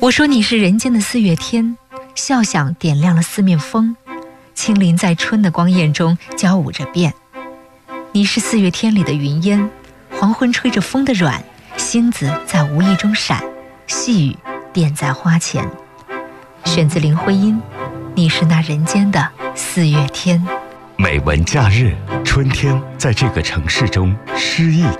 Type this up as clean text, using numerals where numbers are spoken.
我说你是人间的四月天，笑响点亮了四面风，轻灵在春的光艳中交舞着变。你是四月天里的云烟，黄昏吹着风的软，星子在无意中闪，细雨点在花前。选自林徽因，你是那人间的四月天。 美文假日，春天在这个城市中诗意